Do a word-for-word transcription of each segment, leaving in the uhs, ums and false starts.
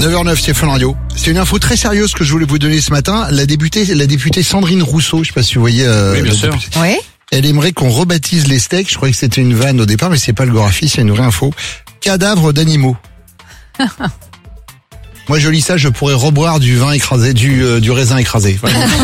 neuf heures neuf, c'est Fun Radio. C'est une info très sérieuse que je voulais vous donner ce matin. La députée, la députée Sandrine Rousseau, je sais pas si vous voyez. Euh, oui, bien sûr. Oui. Elle aimerait qu'on rebaptise les steaks. Je croyais que c'était une vanne au départ, mais c'est pas le Gorafi, c'est une vraie info. Cadavres d'animaux. Moi, je lis ça, je pourrais reboire du vin écrasé, du, euh, du raisin écrasé.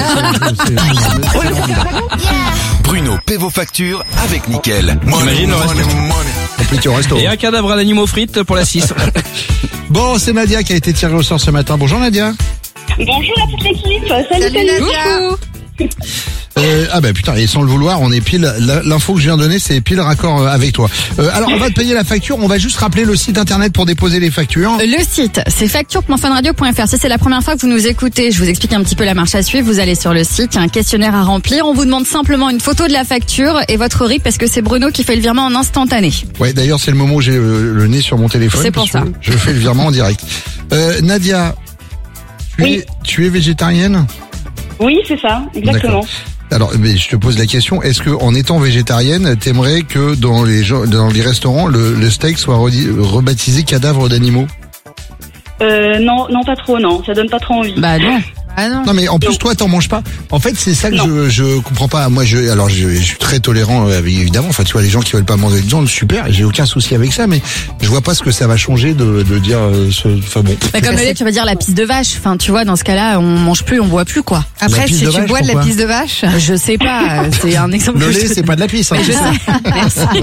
Bruno paie vos factures avec Nickel. T'imagines le reste. Compliqué au resto. Et un cadavre d'animaux frites pour la six. Bon, c'est Nadia qui a été tirée au sort ce matin. Bonjour Nadia. Bonjour à toute l'équipe. Salut, Salut, salut. Nadia. Euh, ah bah putain, et sans le vouloir, on est pile, l'info que je viens de donner, c'est pile raccord avec toi. Euh, alors on va te payer la facture, on va juste rappeler le site internet pour déposer les factures. Le site, c'est facture point fun radio point f r. Si c'est la première fois que vous nous écoutez, je vous explique un petit peu la marche à suivre. Vous allez sur le site, il y a un questionnaire à remplir. On vous demande simplement une photo de la facture et votre R I P parce que c'est Bruno qui fait le virement en instantané. Ouais, d'ailleurs c'est le moment où j'ai le, le nez sur mon téléphone. C'est pour parce ça. que Je fais le virement en direct. Euh, Nadia, tu, Oui. es, tu es végétarienne ? Oui, c'est ça, exactement. D'accord. Alors, mais je te pose la question, est-ce que en étant végétarienne, t'aimerais que dans les gens- dans les restaurants, le, le steak soit redi- rebaptisé cadavre d'animaux ? Euh, non, non, pas trop, non. Ça donne pas trop envie. Bah non. Ah non. Non mais en plus Non. toi t'en manges pas. En fait c'est ça que Non. je je comprends pas. Moi je alors je, je suis très tolérant euh, évidemment. Enfin tu vois les gens qui veulent pas manger de viande super. J'ai aucun souci avec ça mais je vois pas ce que ça va changer de de dire. euh, ce, enfin bon. Bah comme le lait, tu vas dire la pisse de vache. Enfin, tu vois, dans ce cas-là, on mange plus, on boit plus, quoi. La pisse de vache, pourquoi ? de vache, je sais pas. C'est un exemple. Le que je lait te c'est pas de la pisse. Hein, Mais je tu sais. sais.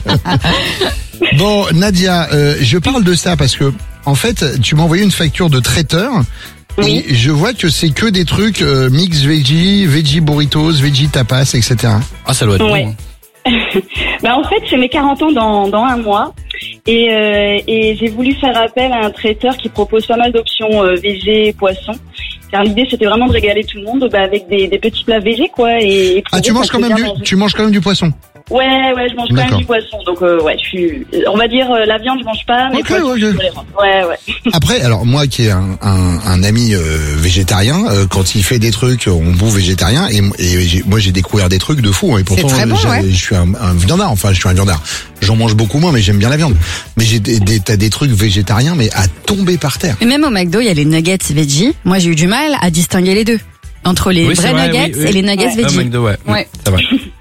Merci. Bon Nadia, euh, je parle de ça parce que en fait tu m'as envoyé une facture de traiteur. Oui. Et je vois que c'est que des trucs euh, mix veggie, veggie burritos, veggie tapas, et cetera. Ah, ça doit être Ouais. bon. Bah, en fait, c'est mes quarante ans dans, dans un mois. Et, euh, et j'ai voulu faire appel à un traiteur qui propose pas mal d'options euh, végé et poisson. Car l'idée, c'était vraiment de régaler tout le monde bah, avec des, des petits plats végés, quoi. Et, et Ah tu trouver manges ça quand même plaisir du dans une- tu manges quand même du poisson. Ouais, ouais, je mange quand D'accord. même du poisson. Donc, euh, ouais, je suis... On va dire, euh, la viande, je mange pas, mais Ok, poisson, ok. je suis tolérante. Ouais, ouais. Après, alors moi qui ai un, un, un ami euh, végétarien, euh, quand il fait des trucs, on bouffe végétarien et, et j'ai- moi j'ai découvert des trucs de fou. hein, et pourtant, très bon, j'ai- ouais. je suis un, un viandard. Enfin, je suis un viandard. J'en mange beaucoup moins, mais j'aime bien la viande. Mais j'ai des, des, t'as des trucs végétariens, mais à tomber par terre. Mais même au McDo, il y a les nuggets veggie. Moi, j'ai eu du mal à distinguer les deux. Entre les Oui, c'est vrais vrai, nuggets oui, oui. et les nuggets Ouais. Ah, veggie. McDo, ouais. Ouais. Ça va.